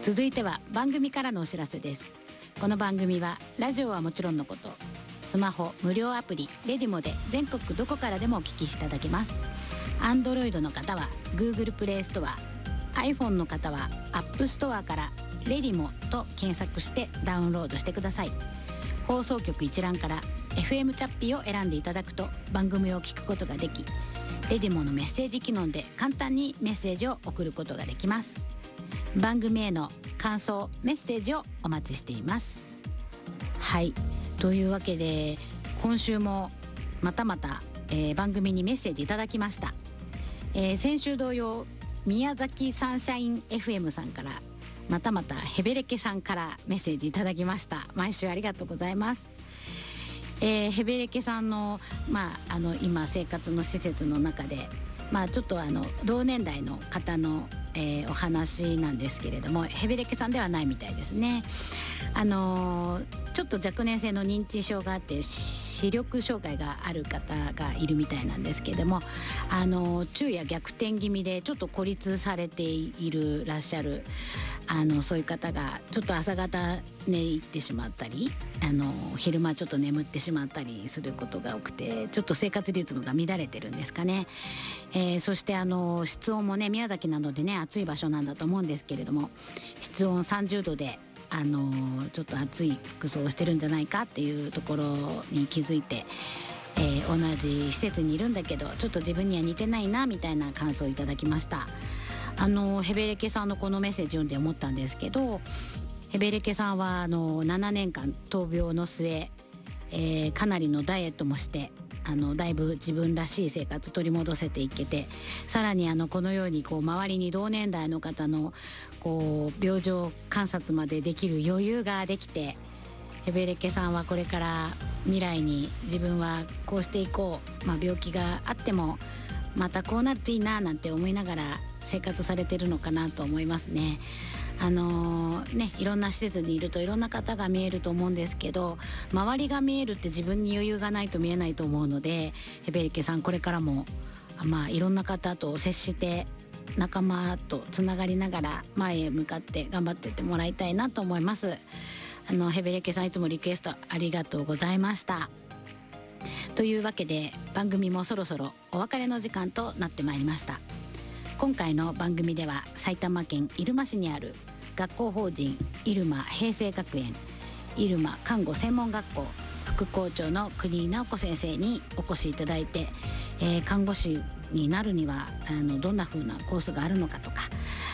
続いては番組からのお知らせです。この番組はラジオはもちろんのこと、スマホ無料アプリレディモで全国どこからでもお聞きいただけます。 Android の方は Google プレイストア、 iPhone の方は App Store からレディモと検索してダウンロードしてください。放送局一覧から FM チャッピーを選んでいただくと番組を聞くことができ、レディモのメッセージ機能で簡単にメッセージを送ることができます。番組への感想メッセージをお待ちしています。はい、というわけで今週もまた、番組にメッセージいただきました。先週同様宮崎サンシャイン FM さんから、またヘベレケさんからメッセージいただきました。毎週ありがとうございます。ヘベレケさんの、今生活の施設の中で、ちょっと同年代の方の、お話なんですけれども、ヘベレケさんではないみたいですね。ちょっと若年性の認知症があって視力障害がある方がいるみたいなんですけれども、昼夜逆転気味でちょっと孤立されているらっしゃるそういう方がちょっと朝方寝入ってしまったり、昼間ちょっと眠ってしまったりすることが多くて、ちょっと生活リズムが乱れてるんですかね。そして室温もね、宮崎なのでね暑い場所なんだと思うんですけれども、室温30度でちょっと暑い服装をしてるんじゃないかっていうところに気づいて、同じ施設にいるんだけどちょっと自分には似てないなみたいな感想をいただきました。ヘベレケさんのこのメッセージ読んで思ったんですけど、ヘベレケさんは7年間闘病の末、かなりのダイエットもしてだいぶ自分らしい生活取り戻せていけて、さらにこのように周りに同年代の方の病状観察までできる余裕ができて、ヘベレケさんはこれから未来に自分はこうしていこう、病気があってもまたこうなるといいななんて思いながら生活されてるのかなと思いますね。いろんな施設にいるといろんな方が見えると思うんですけど、周りが見えるって自分に余裕がないと見えないと思うので、ヘベレケさんこれからもいろんな方と接して仲間とつながりながら前へ向かって頑張っていってもらいたいなと思います。ヘベレケさんいつもリクエストありがとうございました。というわけで番組もそろそろお別れの時間となってまいりました。今回の番組では埼玉県入間市にある学校法人入間平成学園入間看護専門学校副校長の国井直子先生にお越しいただいて、看護師になるにはどんな風なコースがあるのかとか、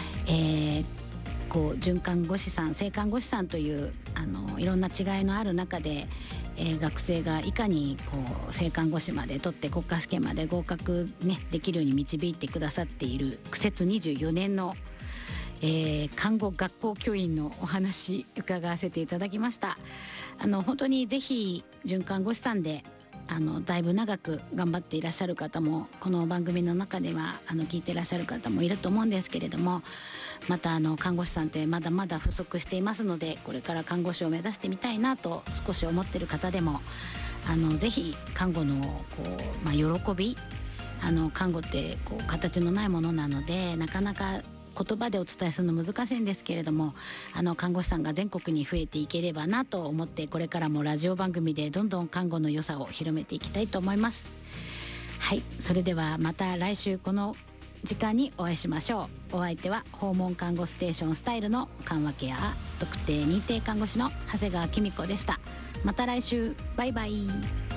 准看護師さん正看護師さんといういろんな違いのある中で、学生がいかに正看護師まで取って国家試験まで合格、できるように導いてくださっている苦節24年の、看護学校教員のお話伺わせていただきました。本当にぜひ准看護師さんでだいぶ長く頑張っていらっしゃる方もこの番組の中では聞いていらっしゃる方もいると思うんですけれども、また看護師さんってまだまだ不足していますので、これから看護師を目指してみたいなと少し思っている方でもぜひ看護の喜び、看護って形のないものなのでなかなか言葉でお伝えするの難しいんですけれども、看護師さんが全国に増えていければなと思って、これからもラジオ番組でどんどん看護の良さを広めていきたいと思います。はい、それではまた来週この時間にお会いしましょう。お相手は訪問看護ステーションスタイルの緩和ケア特定認定看護師の長谷川紀美子でした。また来週、バイバイ。